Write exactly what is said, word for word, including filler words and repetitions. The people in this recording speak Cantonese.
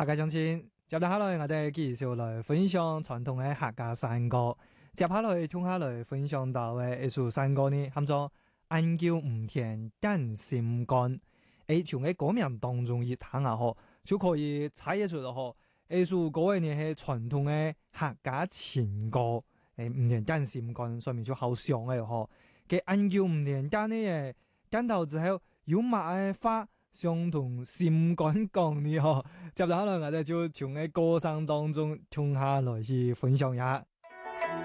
客家鄉親，接落下來我哋繼續來分享傳統嘅客家山歌。接下來聽下來分享到嘅一首山歌呢，叫做《晏叫吳田揀心肝》。誒，從嘅歌名當中一聽啊，嗬，就可以猜得出咯，嗬。呢首歌嘅呢係傳統嘅客家情歌。誒，吳田揀心肝上面就好上嘅，嗬。嘅晏叫吳田揀呢，揀到之後有乜嘅花相同心肝講呢？嗬。接落下來我哋就從嘅歌聲當中聽下來去分享一下。